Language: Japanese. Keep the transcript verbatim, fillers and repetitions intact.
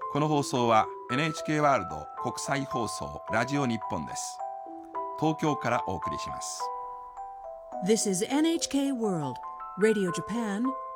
この放送は エヌエイチケー ワールド国際放送ラジオ日本です。東京からお送りします。 This is エヌエイチケー World Radio Japan